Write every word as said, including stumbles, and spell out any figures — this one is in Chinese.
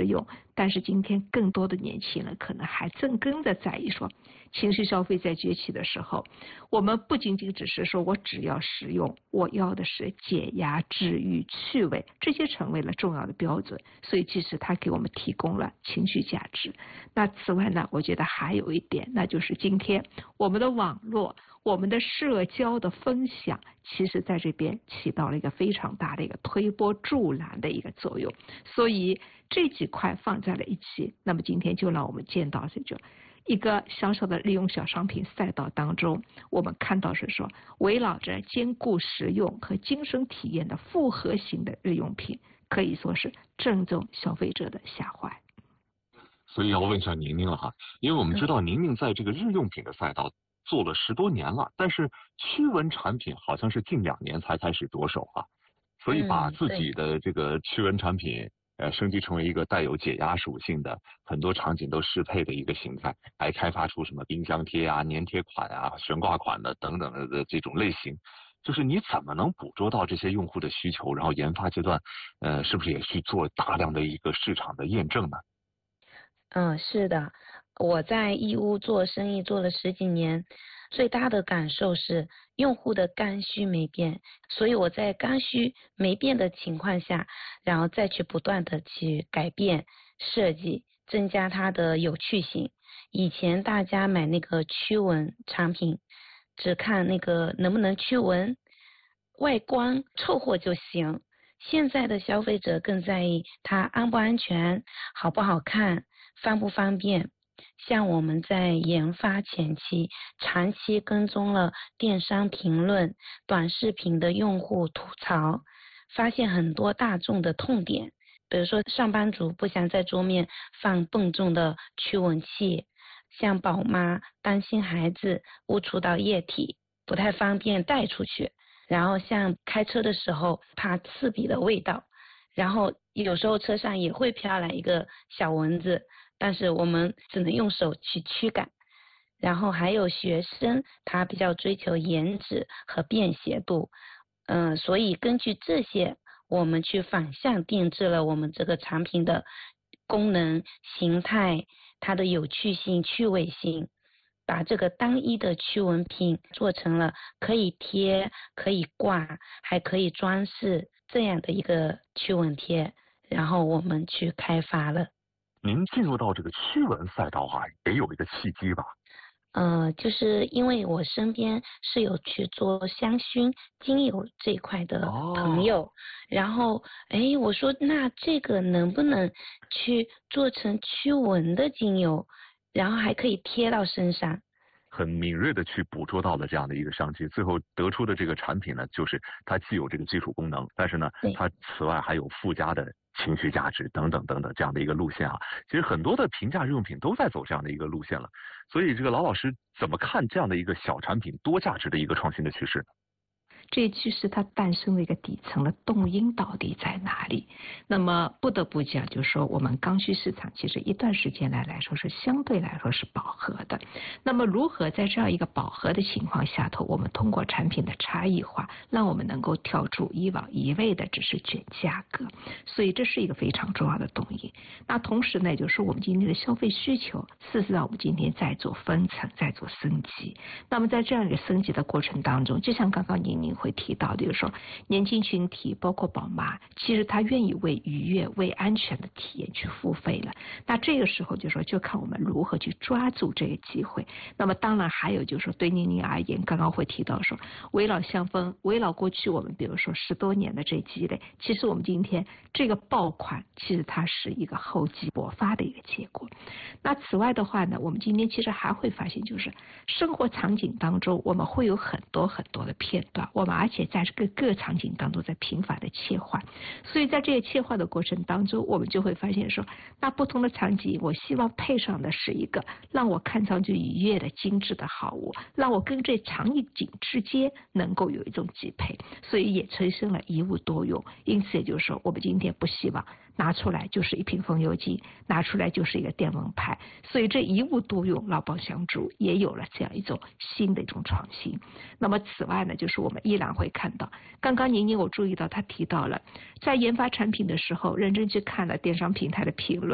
用，但是今天更多的年轻人可能还正跟着在意说，情绪消费在崛起的时候，我们不仅仅只是说我只要实用，我要的是解压、治愈、趣味，这些成为了重要的标准。所以其实它给我们提供了情绪价值。那此外呢，我觉得还有一点，那就是今天我们的网络、我们的社交的分享，其实在这边起到了一个非常大的一个推波助澜的一个作用。所以这几块放在了一起，那么今天就让我们见到这种一个小小的日用小商品赛道当中，我们看到是说围绕着兼顾实用和精神体验的复合型的日用品，可以说是正中消费者的下怀。 所以要问一下宁宁了哈，因为我们知道宁宁在这个日用品的赛道做了十多年了，但是驱蚊产品好像是近两年才开始着手啊，所以把自己的这个驱蚊产品呃升级成为一个带有解压属性的，很多场景都适配的一个形态，还开发出什么冰箱贴啊、粘贴款啊、悬挂款的等等的这种类型。就是你怎么能捕捉到这些用户的需求，然后研发阶段呃是不是也去做大量的一个市场的验证呢？ 嗯，是的，我在义乌做生意做了十几年，最大的感受是用户的刚需没变，所以我在刚需没变的情况下，然后再去不断的去改变设计，增加它的有趣性。以前大家买那个驱蚊产品，只看那个能不能驱蚊，外观凑合就行。现在的消费者更在意它安不安全，好不好看，方不方便。像我们在研发前期长期跟踪了电商评论、短视频的用户吐槽，发现很多大众的痛点，比如说上班族不想在桌面放笨重的驱蚊器，像宝妈担心孩子误触到液体不太方便带出去，然后像开车的时候怕刺鼻的味道，然后有时候车上也会飘来一个小蚊子，但是我们只能用手去驱赶。然后还有学生他比较追求颜值和便携度，嗯、呃，所以根据这些我们去反向定制了我们这个产品的功能、形态、它的有趣性、趣味性，把这个单一的驱蚊品做成了可以贴、可以挂、还可以装饰这样的一个驱蚊贴，然后我们去开发了。 您进入到这个驱蚊赛道啊，也有一个契机吧？ 呃，就是因为我身边是有去做香薰精油这一块的朋友，哦、然后哎，我说那这个能不能去做成驱蚊的精油，然后还可以贴到身上。 很敏锐的去捕捉到了这样的一个商机，最后得出的这个产品呢，就是它既有这个基础功能，但是呢，它此外还有附加的情绪价值等等等等这样的一个路线啊。其实很多的平价日用品都在走这样的一个路线了，所以这个老老师怎么看这样的一个小产品多价值的一个创新的趋势呢？ 这一趋势它诞生的一个底层的动因到底在哪里？那么不得不讲，就是说我们刚需市场其实一段时间来来说是相对来说是饱和的。那么如何在这样一个饱和的情况下头，我们通过产品的差异化，让我们能够跳出以往一味的只是卷价格？所以这是一个非常重要的动因。那同时呢，就是我们今天的消费需求，事实上我们今天在做分层，在做升级。那么在这样一个升级的过程当中，就像刚刚宁宁会提到的，就是说年轻群体包括宝妈，其实他愿意为愉悦、为安全的体验去付费了。那这个时候就说就看我们如何去抓住这个机会。那么当然还有就是说对宁宁而言，刚刚会提到说围绕香氛，围绕过去我们比如说十多年的这积累，其实我们今天这个爆款其实它是一个厚积薄发的一个结果。那此外的话呢，我们今天其实还会发现，就是生活场景当中我们会有很多很多的片段，我们而且在这个各场景当中在频繁的切换，所以在这个切换的过程当中，我们就会发现说，那不同的场景我希望配上的是一个让我看上去愉悦的精致的好物，让我跟这场景之间能够有一种匹配，所以也催生了一物多用。因此也就是说，我们今天不希望拿出来就是一瓶风油精，拿出来就是一个电蚊拍，所以这一物多用老帮香烛也有了这样一种新的一种创新。那么此外呢，就是我们依然会看到，刚刚宁宁我注意到他提到了在研发产品的时候认真去看了电商平台的评论，